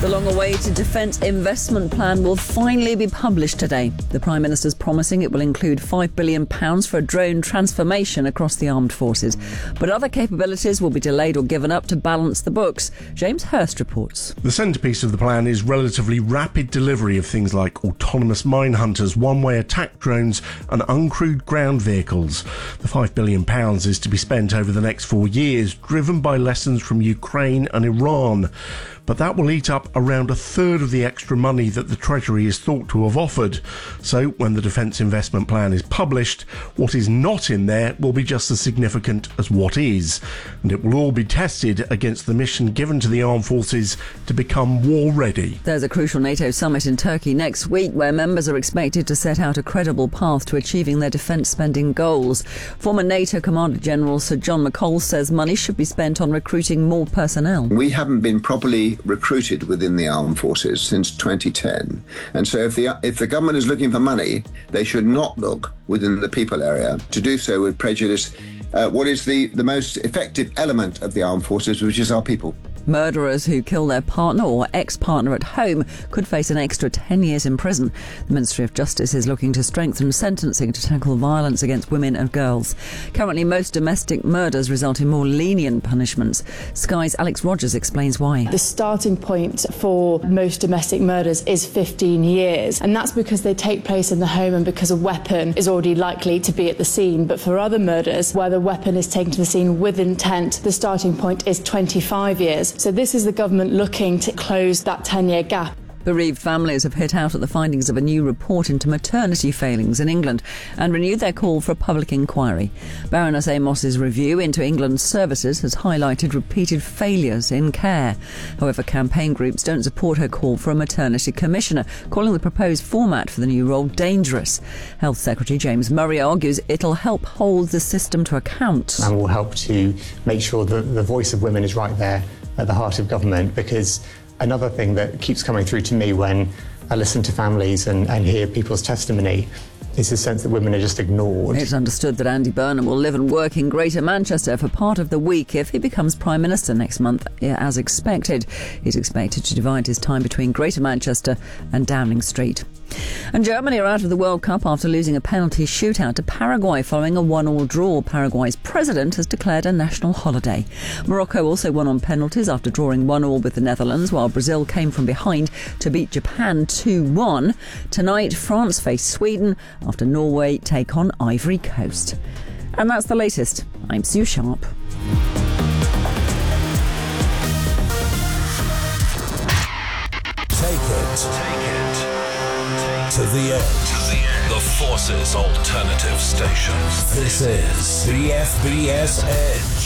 The long-awaited Defence Investment Plan will finally be published today. The Prime Minister's promising it will include £5 billion for a drone transformation across the armed forces. But other capabilities will be delayed or given up to balance the books. James Hurst reports. The centrepiece of the plan is relatively rapid delivery of things like autonomous mine hunters, one-way attack drones and uncrewed ground vehicles. The £5 billion is to be spent over the next 4 years, driven by lessons from Ukraine and Iran. But that will eat up around a third of the extra money that the Treasury is thought to have offered. So when the Defence Investment Plan is published, what is not in there will be just as significant as what is. And it will all be tested against the mission given to the armed forces to become war ready. There's a crucial NATO summit in Turkey next week where members are expected to set out a credible path to achieving their defence spending goals. Former NATO Commander General Sir John McColl says money should be spent on recruiting more personnel. We haven't been properly recruited within the armed forces since 2010. And so if the government is looking for money, they should not look within the people area. To do so would prejudice what is the most effective element of the armed forces, which is our people. Murderers who kill their partner or ex-partner at home could face an extra 10 years in prison. The Ministry of Justice is looking to strengthen sentencing to tackle violence against women and girls. Currently, most domestic murders result in more lenient punishments. Sky's Alex Rogers explains why. The starting point for most domestic murders is 15 years, and that's because they take place in the home and because a weapon is already likely to be at the scene. But for other murders, where the weapon is taken to the scene with intent, the starting point is 25 years. So this is the government looking to close that 10-year gap. Bereaved families have hit out at the findings of a new report into maternity failings in England and renewed their call for a public inquiry. Baroness Amos's review into England's services has highlighted repeated failures in care. However, campaign groups don't support her call for a maternity commissioner, calling the proposed format for the new role dangerous. Health Secretary James Murray argues it'll help hold the system to account. And will help to make sure that the voice of women is right there at the heart of government, because another thing that keeps coming through to me when I listen to families and hear people's testimony is the sense that women are just ignored. It's understood that Andy Burnham will live and work in Greater Manchester for part of the week if he becomes Prime Minister next month, as expected. He's expected to divide his time between Greater Manchester and Downing Street. And Germany are out of the World Cup after losing a penalty shootout to Paraguay following a 1-1 draw. Paraguay's president has declared a national holiday. Morocco also won on penalties after drawing 1-1 with the Netherlands, while Brazil came from behind to beat Japan 2-1. Tonight, France face Sweden after Norway take on Ivory Coast. And that's the latest. I'm Sue Sharp. Take it to the edge. The Forces Alternative Station. This is the FBS Edge.